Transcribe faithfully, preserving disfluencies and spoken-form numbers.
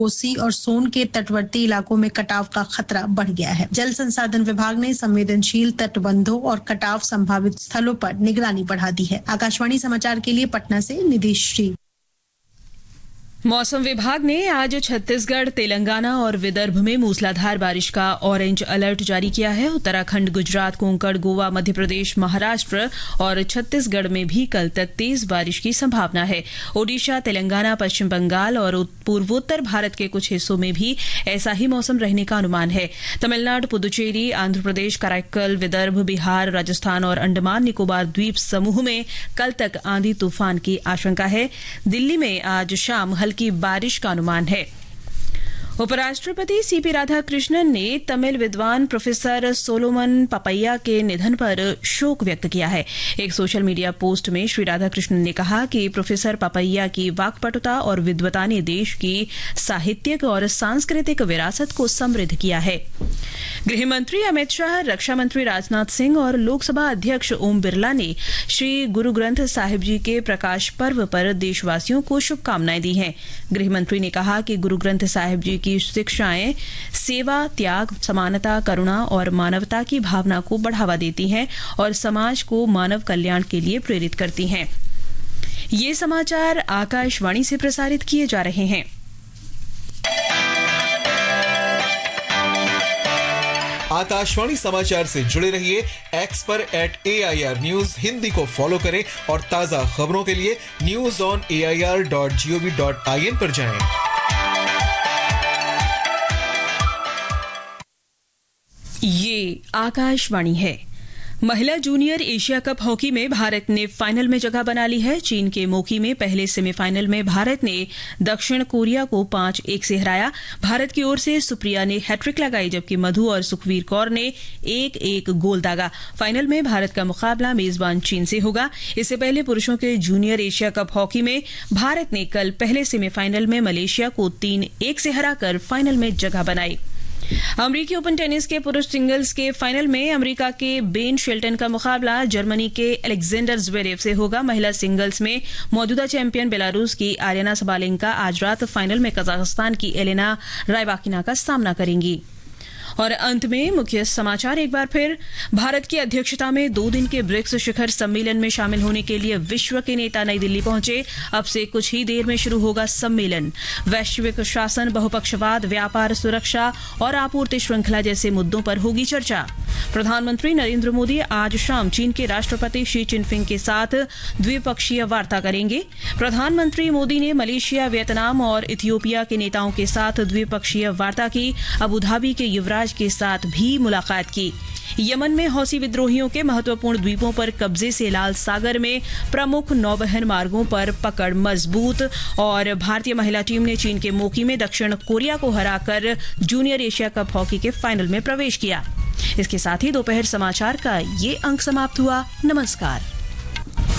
कोसी और सोन के तटवर्ती इलाकों में कटाव का खतरा बढ़ गया है। जल संसाधन विभाग ने संवेदनशील तटबंधों और कटाव संभावित स्थलों पर निगरानी बढ़ा दी है। आकाशवाणी समाचार के लिए पटना से निधि श्री। मौसम विभाग ने आज छत्तीसगढ़, तेलंगाना और विदर्भ में मूसलाधार बारिश का ऑरेंज अलर्ट जारी किया है। उत्तराखंड, गुजरात, कोंकण, गोवा, मध्य प्रदेश, महाराष्ट्र और छत्तीसगढ़ में भी कल तक तेज बारिश की संभावना है। ओडिशा, तेलंगाना, पश्चिम बंगाल और पूर्वोत्तर भारत के कुछ हिस्सों में भी ऐसा ही मौसम रहने का अनुमान है। तमिलनाडु, पुदुचेरी, आंध्र प्रदेश, कराईकल, विदर्भ, बिहार, राजस्थान और अंडमान निकोबार द्वीप समूह में कल तक आंधी तूफान की आशंका है। दिल्ली में आज शाम की बारिश का अनुमान है। उपराष्ट्रपति सीपी राधाकृष्णन ने तमिल विद्वान प्रोफेसर सोलोमन पापैया के निधन पर शोक व्यक्त किया है। एक सोशल मीडिया पोस्ट में श्री राधाकृष्णन ने कहा कि प्रोफेसर पापैया की वाक्पटुता और विद्वता ने देश की साहित्यिक और सांस्कृतिक विरासत को समृद्ध किया है। गृह मंत्री अमित शाह, रक्षा मंत्री राजनाथ सिंह और लोकसभा अध्यक्ष ओम बिरला ने श्री गुरु ग्रंथ साहिब जी के प्रकाश पर्व पर देशवासियों को शुभकामनाएं दी हैं। गृह मंत्री ने कहा कि गुरु ग्रंथ साहिब जी की शिक्षाएं सेवा, त्याग, समानता, करुणा और मानवता की भावना को बढ़ावा देती हैं और समाज को मानव कल्याण के लिए प्रेरित करती हैं। ये समाचार आकाशवाणी से प्रसारित किए जा रहे हैं। आकाशवाणी समाचार से जुड़े रहिए। एक्स पर eight A I R news Hindi को फॉलो करें और ताजा खबरों के लिए news on A I R dot G O V dot I N पर जाएं। ये आकाशवाणी है। महिला जूनियर एशिया कप हॉकी में भारत ने फाइनल में जगह बना ली है। चीन के मोकी में पहले सेमीफाइनल में भारत ने दक्षिण कोरिया को पांच एक से हराया। भारत की ओर से सुप्रिया ने हैट्रिक लगाई, जबकि मधु और सुखवीर कौर ने एक एक गोल दागा। फाइनल में भारत का मुकाबला मेजबान चीन से होगा। इससे पहले पुरुषों के जूनियर एशिया कप हॉकी में भारत ने कल पहले सेमीफाइनल में मलेशिया को तीन एक से हराकर फाइनल में जगह बनाई। अमेरिकी ओपन टेनिस के पुरुष सिंगल्स के फाइनल में अमेरिका के बेन शेल्टन का मुकाबला जर्मनी के अलेक्जेंडर ज़्वेरेव से होगा। महिला सिंगल्स में मौजूदा चैंपियन बेलारूस की आर्यना सबालेंका आज रात फाइनल में कजाकिस्तान की एलेना रायबाकिना का सामना करेंगी। और अंत में मुख्य समाचार एक बार फिर। भारत की अध्यक्षता में दो दिन के ब्रिक्स शिखर सम्मेलन में शामिल होने के लिए विश्व के नेता नई दिल्ली पहुंचे। अब से कुछ ही देर में शुरू होगा सम्मेलन। वैश्विक शासन, बहुपक्षवाद, व्यापार, सुरक्षा और आपूर्ति श्रृंखला जैसे मुद्दों पर होगी चर्चा। प्रधानमंत्री नरेंद्र मोदी आज शाम चीन के राष्ट्रपति शी चिनफिंग के साथ द्विपक्षीय वार्ता करेंगे। प्रधानमंत्री मोदी ने मलेशिया, वियतनाम और इथियोपिया के नेताओं के साथ द्विपक्षीय वार्ता की। अबू धाबी के युवराज के साथ भी मुलाकात की। यमन में हौसी विद्रोहियों के महत्वपूर्ण द्वीपों पर कब्जे से लाल सागर में प्रमुख नौवहन मार्गों पर पकड़ मजबूत। और भारतीय महिला टीम ने चीन के मोकी में दक्षिण कोरिया को हराकर जूनियर एशिया कप हॉकी के फाइनल में प्रवेश किया। इसके साथ ही दोपहर समाचार का ये अंक समाप्त हुआ। नमस्कार।